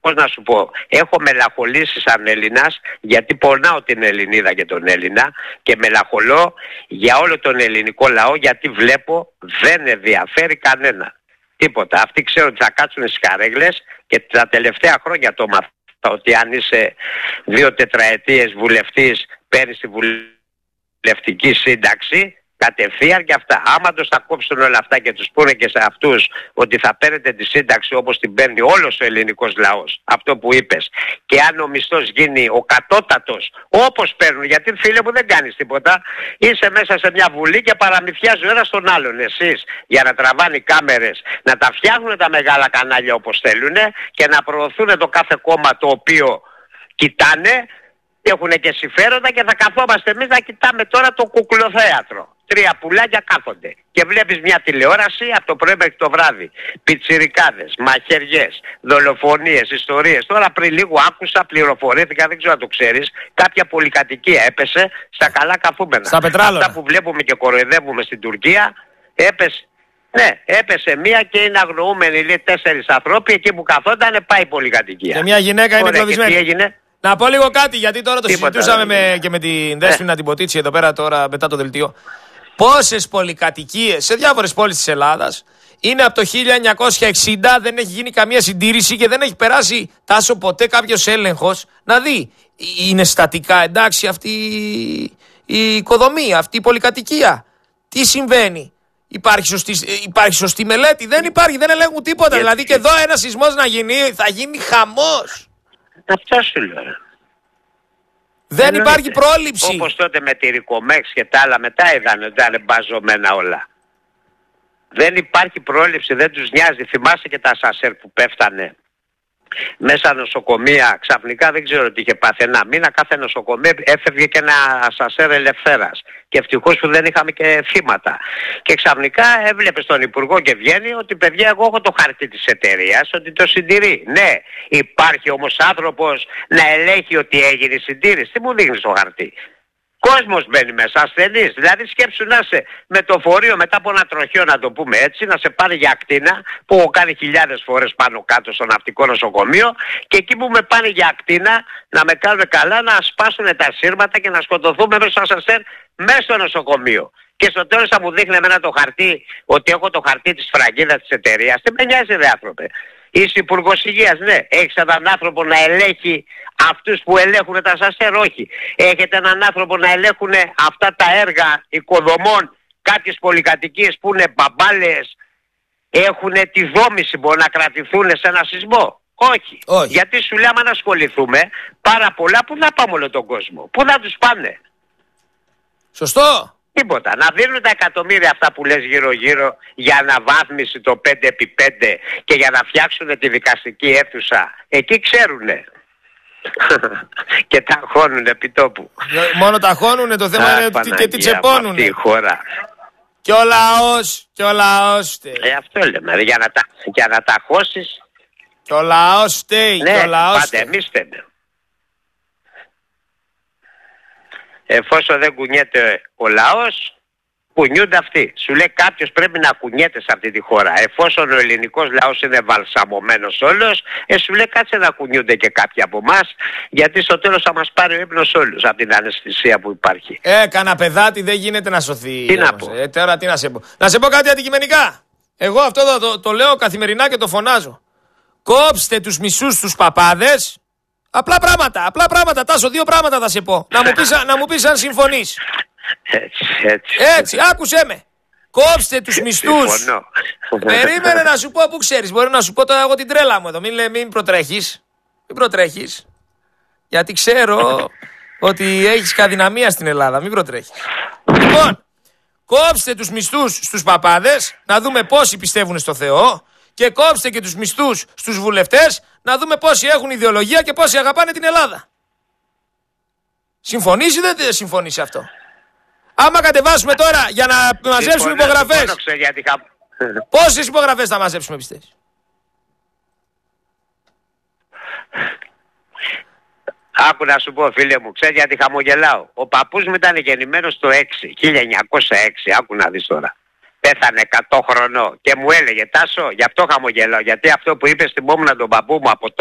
πώς να σου πω, έχω μελαγχολήσει σαν Έλληνας, γιατί πονάω την Ελληνίδα και τον Έλληνα και μελαγχολώ για όλο τον ελληνικό λαό, γιατί βλέπω δεν ενδιαφέρει κανένα. Τίποτα. Αυτοί ξέρουν ότι θα κάτσουν στις καρέγλες και τα τελευταία χρόνια το μαθαίνω ότι αν είσαι 2 τετραετίες βουλευτής παίρνεις τη βουλευτική σύνταξη κατευθείαν και αυτά. Άμα τους τα κόψουν όλα αυτά και τους πούνε και σε αυτούς ότι θα παίρνετε τη σύνταξη όπως την παίρνει όλος ο ελληνικός λαός, αυτό που είπες, και αν ο μισθός γίνει ο κατώτατος όπως παίρνουν, γιατί φίλε μου δεν κάνεις τίποτα, είσαι μέσα σε μια βουλή και παραμυθιάζει ο ένας τον άλλον. Εσείς για να τραβάνε κάμερες, να τα φτιάχνουν τα μεγάλα κανάλια όπως θέλουν και να προωθούν το κάθε κόμμα το οποίο κοιτάνε, έχουν και συμφέροντα και θα καθόμαστε εμείς να κοιτάμε τώρα το κουκλοθέατρο. 3 πουλάκια κάθονται και βλέπεις μια τηλεόραση από το πρωί μέχρι το βράδυ. Πιτσιρικάδες, μαχαιριές, δολοφονίες, ιστορίες. Τώρα πριν λίγο άκουσα, πληροφορήθηκα, δεν ξέρω αν το ξέρεις, κάποια πολυκατοικία έπεσε στα καλά καθούμενα. Στα πετράλωνα. Αυτά που βλέπουμε και κοροϊδεύουμε στην Τουρκία, έπεσε. Ναι, έπεσε μία και είναι αγνοούμενοι, λέει 4 ανθρώποι, εκεί που καθόντανε πάει η πολυκατοικία. Και μια γυναίκα είναι κλωβισμένη. Τι έγινε? Να πω λίγο κάτι, γιατί τώρα το Τίποτα, συζητούσαμε και με την Δέσποινα την Ποτίτσι εδώ πέρα τώρα μετά το δελτίο. Πόσες πολυκατοικίες σε διάφορες πόλεις της Ελλάδας είναι από το 1960, δεν έχει γίνει καμία συντήρηση και δεν έχει περάσει τάσο ποτέ κάποιος έλεγχος να δει. Είναι στατικά εντάξει αυτή η οικοδομή, αυτή η πολυκατοικία? Τι συμβαίνει? Υπάρχει σωστή μελέτη? Δεν υπάρχει, δεν ελέγχουν τίποτα. Δηλαδή και εδώ ένα σεισμός να γίνει, θα γίνει χαμός. Αυτό σου λέω. Δεν υπάρχει πρόληψη. Όπως τότε με τη Ρικομέξ και τα άλλα μετά είδαν ότι ήταν μπαζωμένα όλα. Δεν υπάρχει πρόληψη, δεν τους νοιάζει. Θυμάσαι και τα ασανσέρ που πέφτανε μέσα νοσοκομεία, ξαφνικά δεν ξέρω τι είχε πάθει. Ένα μήνα κάθε νοσοκομείο έφευγε και ένα ασανσέρ ελευθέρας. Και ευτυχώς που δεν είχαμε και θύματα. Και ξαφνικά έβλεπε τον Υπουργό και βγαίνει ότι παιδιά, εγώ έχω το χαρτί της εταιρείας, ότι το συντηρεί. Ναι, υπάρχει όμως άνθρωπος να ελέγχει ότι έγινε η συντήρηση. Τι μου δείχνει το χαρτί? Κόσμος μπαίνει μέσα, ασθενείς. Δηλαδή σκέψου να είσαι με το φορείο μετά από ένα τροχείο, να το πούμε έτσι, να σε πάρει για ακτίνα, που έχω κάνει χιλιάδες φορές πάνω κάτω στο ναυτικό νοσοκομείο, και εκεί που με πάνε για ακτίνα να με κάνουν καλά, να σπάσουν τα σύρματα και να σκοτωθούμε μέσα στο ασανσέρ μέσα στο νοσοκομείο. Και στο τέλος θα μου δείχνει εμένα το χαρτί, ότι έχω το χαρτί της φραγίδας της εταιρείας. Τι με νοιάζει ρε άνθρωπε? Είσαι υπουργός υγείας, ναι. Έχεις έναν άνθρωπο να ελέγχει αυτούς που ελέγχουν τα ασανσέρ? Όχι. Έχετε έναν άνθρωπο να ελέγχουν αυτά τα έργα οικοδομών, κάποιες πολυκατοικίες που είναι μπαμπάλες, έχουν τη δόμηση, μπορεί να κρατηθούν σε ένα σεισμό? Όχι. Γιατί σου λέω, άμα να ασχοληθούμε πάρα πολλά, πού θα πάμε όλο τον κόσμο? Πού θα τους πάνε? Σωστό. Τίποτα. Να δίνουν τα εκατομμύρια αυτά που λες γύρω-γύρω για αναβάθμιση το 5x5 και για να φτιάξουν τη δικαστική αίθουσα. Εκεί ξέρουνε. Και τα χώνουνε επί τόπου. Μόνο τα χώνουνε, το θέμα είναι και τι τσεπώνουνε. Αυτή η χώρα. Και ο λαός φταίει. Αυτό λέμε, για να τα χώσεις. Και ο λαός φταίει. Ναι, πάντα εμείς φταίμε. Εφόσον δεν κουνιέται ο λαός, κουνιούνται αυτοί. Σου λέει κάποιος πρέπει να κουνιέται σε αυτή τη χώρα. Εφόσον ο ελληνικός λαός είναι βαλσαμωμένος όλος, σου λέει κάτσε να κουνιούνται και κάποιοι από εμάς, γιατί στο τέλος θα μας πάρει ο ύπνος όλους από την αναισθησία που υπάρχει. Κανα παιδάτη δεν γίνεται να σωθεί. Τι να πω? Τώρα τι να σε πω? Να σε πω κάτι αντικειμενικά. Εγώ αυτό το λέω καθημερινά και το φωνάζω. Κόψτε τους μισούς τους παπάδες. Απλά πράγματα, Τάσο, 2 πράγματα θα σε πω. Να μου πεις αν συμφωνείς. Έτσι, άκουσέ με. Κόψτε τους μισθούς. Περίμενε να σου πω, που ξέρεις. Μπορεί να σου πω τώρα εγώ την τρέλα μου εδώ. Μην προτρέχεις. Μην προτρέχεις. Γιατί ξέρω ότι έχεις καδυναμία στην Ελλάδα. Μην προτρέχεις. Λοιπόν, κόψτε τους μισθούς στους παπάδες, να δούμε πόσοι πιστεύουν στο Θεό. Και κόψτε και τους μισθούς στους βουλευτές, να δούμε πόσοι έχουν ιδεολογία και πόσοι αγαπάνε την Ελλάδα. Συμφωνείς ή δεν συμφωνείς αυτό? Άμα κατεβάσουμε τώρα για να μαζέψουμε υπογραφές, πόσες υπογραφές θα μαζέψουμε πιστεύεις? Άκου να σου πω φίλε μου, ξέρεις γιατί χαμογελάω? Ο παππούς μου ήταν γεννημένος το 1906, άκου να δεις τώρα. Πέθανε 100 χρονών και μου έλεγε Τάσο, γι' αυτό χαμογελάω, γιατί αυτό που είπες θυμόμουν τον παππού μου από